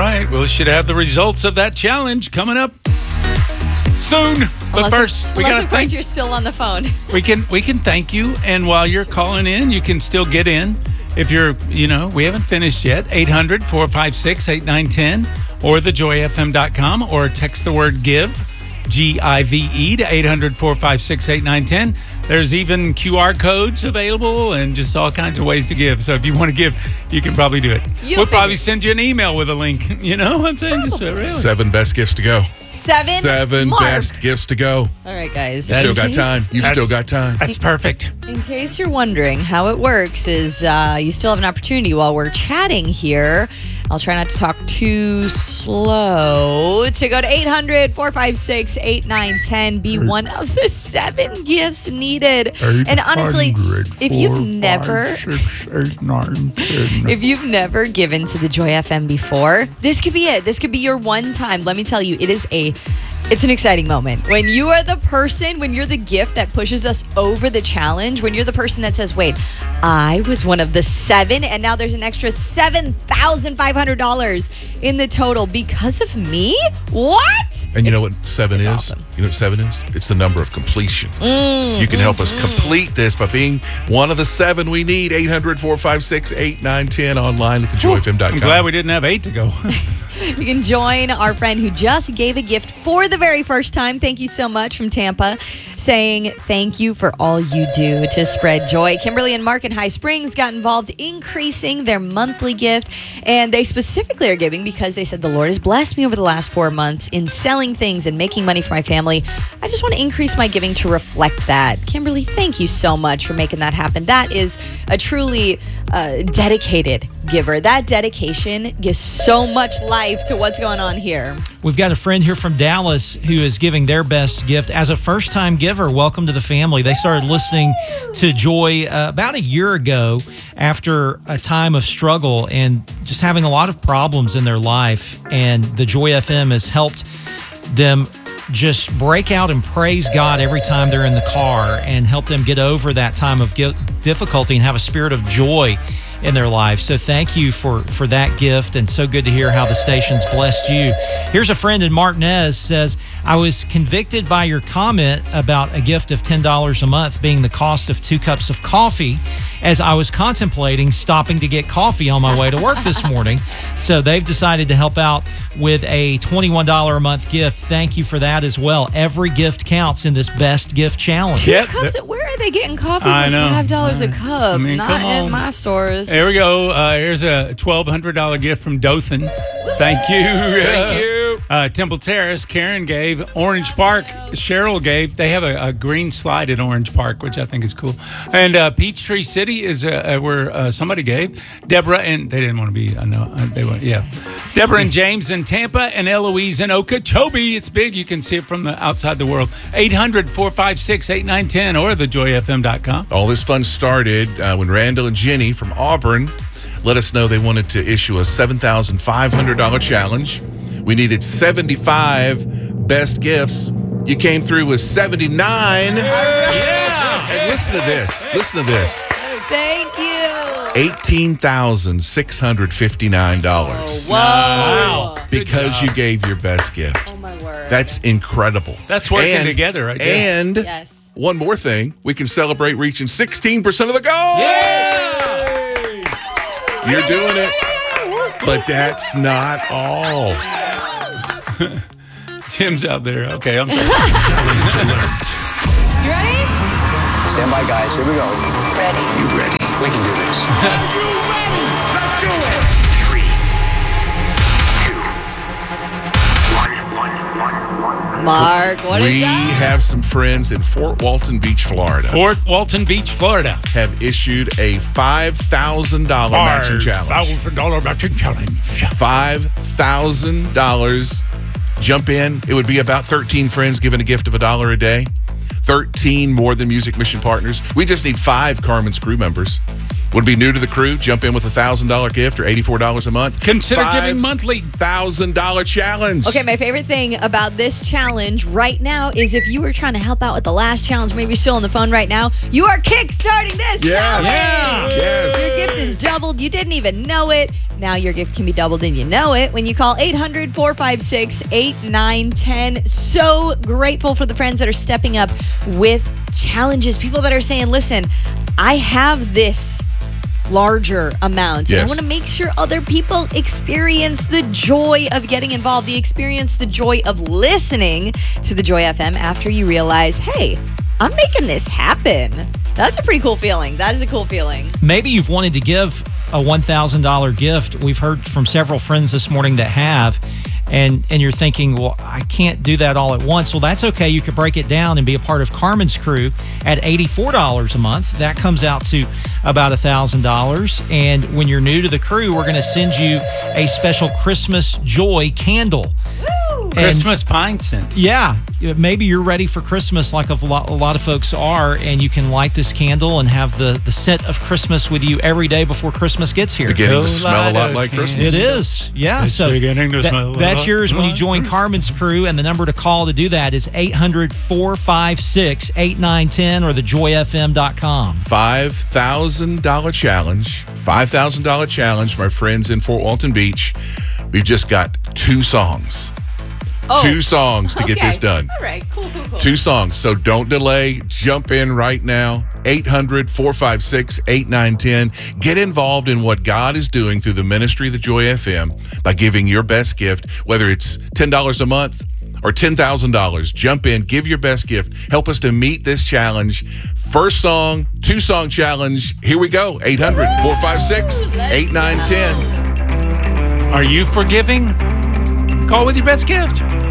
right. Well, we should have the results of that challenge coming up soon. But unless of course you're still on the phone. We can thank you, and while you're calling in, you can still get in. If you're, we haven't finished yet. 800-456-8910 or thejoyfm.com, or text the word GIVE, GIVE, to 800-456-8910. There's even QR codes available and just all kinds of ways to give. So if you want to give, you can probably do it. We'll probably send you an email with a link. You know what I'm saying? Just really. 7 best gifts to go. 7 best gifts to go. All right, guys. You've still got time. That's perfect. In case you're wondering, how it works is you still have an opportunity while we're chatting here. I'll try not to talk too slow. To go to 800-456-8910. Be one of the 7 gifts needed. And honestly, if you've never given to the Joy FM before, this could be it. This could be your one time. Let me tell you, it's an exciting moment. When you are the person, when you're the gift that pushes us over the challenge, when you're the person that says, wait, I was one of the 7, and now there's an extra $7,500 in the total because of me? What? And you know what 7 is? Awesome. You know what 7 is? It's the number of completion. You can help us complete this by being one of the 7 we need. 800-456-8910 online at thejoyfm.com. I'm glad we didn't have 8 to go. You can join our friend who just gave a gift for the very first time. Thank you so much, from Tampa, saying thank you for all you do to spread joy. Kimberly and Mark in High Springs got involved, increasing their monthly gift. And they specifically are giving because they said, the Lord has blessed me over the last 4 months in selling things and making money for my family. I just want to increase my giving to reflect that. Kimberly, thank you so much for making that happen. That is a truly dedicated giver. That dedication gives so much life to what's going on here. We've got a friend here from Dallas who is giving their best gift as a first-time giver. Welcome to the family. They started listening to Joy about a year ago after a time of struggle and just having a lot of problems in their life. And the Joy FM has helped them just break out and praise God every time they're in the car and help them get over that time of difficulty and have a spirit of joy in their life. So thank you for that gift, and so good to hear how the station's blessed you. Here's a friend in Martinez says, I was convicted by your comment about a gift of $10 a month being the cost of 2 cups of coffee as I was contemplating stopping to get coffee on my way to work this morning. So they've decided to help out with a $21 a month gift. Thank you for that as well. Every gift counts in this best gift challenge. 2 cups? Where are they getting coffee for $5 a cup? Not in my stores. There we go. Here's a $1,200 gift from Dothan. Thank you. Thank you. Temple Terrace, Karen gave. Orange Park, Cheryl gave. They have a green slide at Orange Park, which I think is cool. And Peachtree City is where somebody gave. Deborah, and they didn't want to be, Deborah and James in Tampa, and Eloise in Okeechobee. It's big. You can see it from the outside the world. 800-456-8910 or thejoyfm.com. All this fun started when Randall and Jenny from Auburn let us know they wanted to issue a $7,500 challenge. We needed 75 best gifts. You came through with 79. Yeah. And listen to this. Thank you. $18,659. Whoa. Wow. Because you gave your best gift. Oh, my word. That's incredible. That's working together right there. And yes. One more thing, we can celebrate reaching 16% of the goal. Yeah. You're doing it. But that's not all. Jim's out there. Okay, I'm sorry. You ready? Stand by, guys. Here we go. Ready. You ready? We can do this. Are you ready? Let's do it. 3, 2, 1. Mark, what is We that? have some friends in Fort Walton Beach, Florida. Fort Walton Beach, Florida. Have issued a $5,000 matching challenge. $5,000 matching challenge. $5,000. Jump in. It would be about 13 friends giving a gift of $1 a day. 13 More Than Music Mission partners. We just need 5 Carmen's crew members. Would be new to the crew. Jump in with a $1,000 gift or $84 a month. Consider giving monthly. $1,000 challenge. Okay, my favorite thing about this challenge right now is if you were trying to help out with the last challenge, maybe you're still on the phone right now, you are kickstarting this challenge. Yes. Your gift is doubled. You didn't even know it. Now your gift can be doubled and you know it when you call 800-456-8910. So grateful for the friends that are stepping up with challenges. People that are saying, listen, I have this larger amount. Yes. I want to make sure other people experience the joy of getting involved, experience the joy of listening to the Joy FM after you realize, hey, I'm making this happen. That's a pretty cool feeling. That is a cool feeling. Maybe you've wanted to give a $1,000 gift. We've heard from several friends this morning that have, and you're thinking, well, I can't do that all at once. Well, that's okay. You could break it down and be a part of Carmen's crew at $84 a month. That comes out to about $1,000. And when you're new to the crew, we're going to send you a special Christmas Joy candle. Christmas pine scent. Yeah, maybe you're ready for Christmas like a lot of folks are, and you can light this candle and have the scent of Christmas with you every day before Christmas gets here. Beginning to smell a lot like Christmas. It is, yeah. It's So beginning to smell that's yours when you like join Carmen's crew, and the number to call to do that is 800-456-8910 or thejoyfm.com. $5,000 challenge. $5,000 challenge, my friends in Fort Walton Beach. We've just got 2 songs. Oh. 2 songs to get Okay. this done. All right, cool. 2 songs. So don't delay. Jump in right now. 800-456-8910. Get involved in what God is doing through the ministry of the Joy FM by giving your best gift, whether it's $10 a month or $10,000. Jump in, give your best gift. Help us to meet this challenge. First song, 2-song challenge. Here we go. 800-456-8910. Are you forgiving? Call with your best gift.